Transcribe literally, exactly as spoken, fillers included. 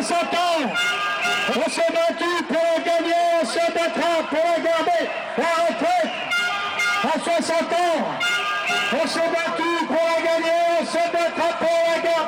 soixante ans. On s'est battu pour la gagner, on se battra pour la garder. La retraite à soixante ans. On s'est battu pour la gagner, on se battra pour